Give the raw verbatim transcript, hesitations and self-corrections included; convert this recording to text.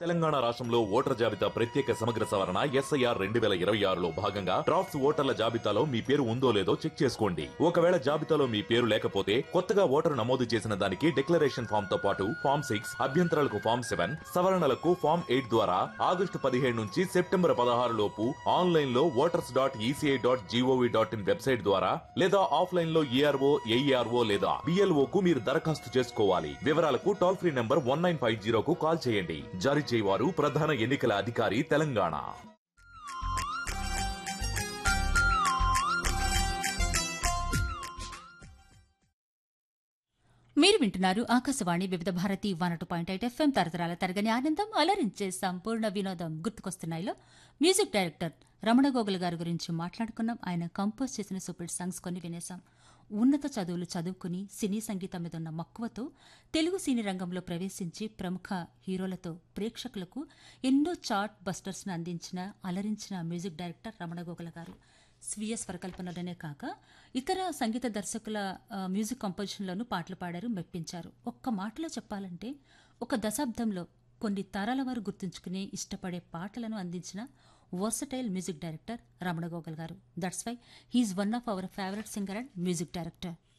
తెలంగాణ రాష్ట్రంలో ఓటర్ జాబితా ప్రత్యేక సమగ్ర సవరణ ఎస్ఐఆర్ రెండు వేల ఇరవై ఆరులో భాగంగా డ్రాఫ్ట్స్ ఓటర్ల జాబితాలో మీ పేరు ఉందో లేదో చెక్ చేసుకోండి. ఒకవేళ జాబితాలో మీ పేరు లేకపోతే కొత్తగా ఓటరు నమోదు చేసిన దానికి డిక్లరేషన్ ఫామ్ తో పాటు ఫామ్ సిక్స్ అభ్యంతరాలకు ఫామ్ సెవెన్ సవరణలకు ఫామ్ ఎయిట్ ద్వారా ఆగస్టు పదిహేడు నుంచి సెప్టెంబర్ పదహారు లోపు ఆన్లైన్ లో voters dot ECI dot GOV dot in website ద్వారా లేదా ఆఫ్లైన్ లో ఈఆర్ఓ ఏఈఆర్ఓ లేదా బిఎల్ఓ కు మీరు దరఖాస్తు చేసుకోవాలి. వివరాలకు toll free number one nine five జీరోకు call చేయండి. జారీ చేయవారు ప్రధాన ఎన్నికల అధికారి తెలంగాణ. మీరు వింటున్నారు ఆకాశవాణి వివిధ Bharati one two point eight FM తరతరాల తరగని ఆనందం అలరించే సంపూర్ణ వినోదం గుర్తుకొస్తున్నాయిలో మ్యూజిక్ డైరెక్టర్ రమణ గోగుల్ గారి గురించి మాట్లాడుకున్నాం. ఆయన కంపోజ్ చేసిన సూపర్ సాంగ్స్ కొన్ని వినేశాం. ఉన్నత చదువులు చదువుకుని సినీ సంగీతం మీద ఉన్న మక్కువతో తెలుగు సినీ రంగంలో ప్రవేశించి ప్రముఖ హీరోలతో ప్రేక్షకులకు ఎన్నో చార్ట్ బస్టర్స్ను అందించిన అలరించిన మ్యూజిక్ డైరెక్టర్ రమణ గోగుల గారు. స్వీయ స్వరకల్పనలోనే కాక ఇతర సంగీత దర్శకుల మ్యూజిక్ కంపోజిషన్లోనూ పాటలు పాడారు, మెప్పించారు. ఒక్క మాటలో చెప్పాలంటే ఒక దశాబ్దంలో కొన్ని తరాల వారు గుర్తుంచుకునే ఇష్టపడే పాటలను అందించిన వర్సటైల్ మ్యూజిక్ డైరెక్టర్ రమణ గోగుల్ గారు. That's why he's one of our favourite singer and music director.